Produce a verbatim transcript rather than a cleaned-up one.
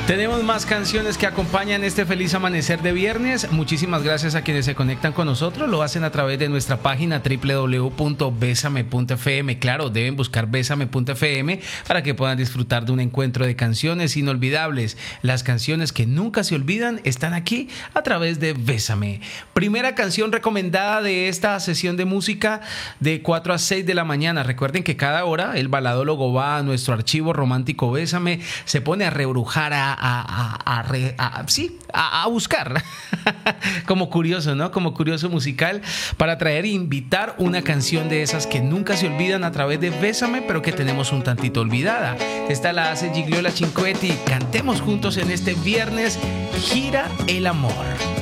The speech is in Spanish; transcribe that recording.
Tenemos más canciones que acompañan este feliz amanecer de viernes. Muchísimas gracias a quienes se conectan con nosotros. Lo hacen a través de nuestra página doble u doble u doble u punto besame punto efe eme. Claro, deben buscar besame punto efe eme para que puedan disfrutar de un encuentro de canciones inolvidables. Las canciones que nunca se olvidan están aquí a través de Bésame. Primera canción recomendada de esta sesión de música de cuatro a seis de la mañana. Recuerden que cada hora el baladólogo va a nuestro archivo romántico Bésame, se pone a rebrujar, a, a, a, a, re, a sí, a, a buscar como curioso, ¿no? Como curioso musical para traer e invitar una canción de esas que nunca se olvidan a través de Bésame, pero que tenemos un tantito olvidada. Esta la hace Gigliola Cinquetti. Cantemos juntos en este viernes Gira el amor.